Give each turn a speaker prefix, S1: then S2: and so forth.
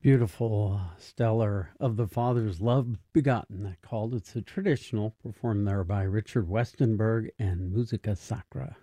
S1: Beautiful, stellar, of the Father's love begotten, that called. It's a traditional performed there by Richard Westenberg and Musica Sacra.